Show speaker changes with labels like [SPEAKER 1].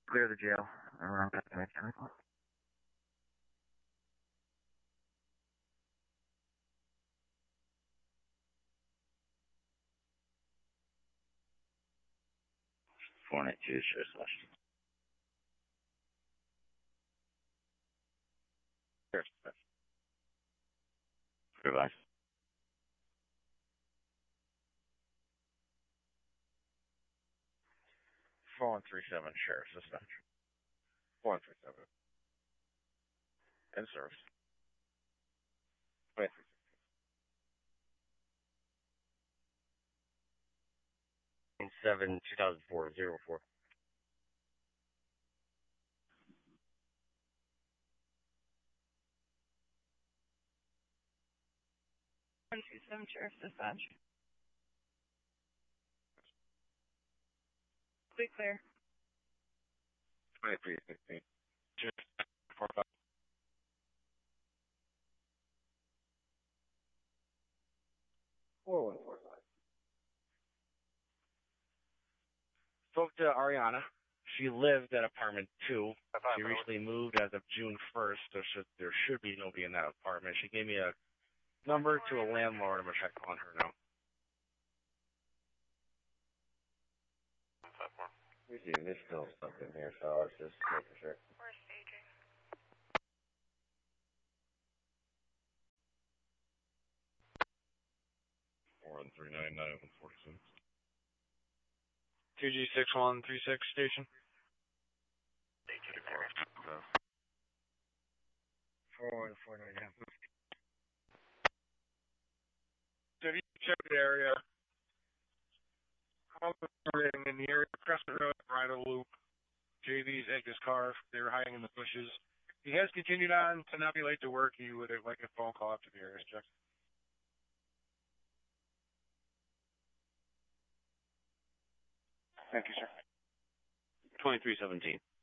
[SPEAKER 1] Clear the jail. Around that mechanical.
[SPEAKER 2] Four-Night two, Sheriff's Washington. Sheriff's Washington. Revise. 4137, Sheriff's Dispatch. 4137. In service.
[SPEAKER 1] 7 2004 04.
[SPEAKER 3] 127 Sheriff's Dispatch. Clear.
[SPEAKER 2] 2316. Just 45. Spoke to Ariana. She lived at apartment 2. She recently moved as of June 1st, so there should be nobody in that apartment. She gave me a number to a landlord. I'm going to try calling her now.
[SPEAKER 1] We see there's still something here, so I was just making sure.
[SPEAKER 3] We're staging.
[SPEAKER 2] 41399146.
[SPEAKER 4] 2G6136 station.
[SPEAKER 1] 4149.
[SPEAKER 4] So if you check the area, in the area, Crescent Road, Bridal Loop, JV's egged his car. They were hiding in the bushes. He has continued on to not be late to work. He would like a phone call after the area check.
[SPEAKER 2] Thank you, sir. 2317.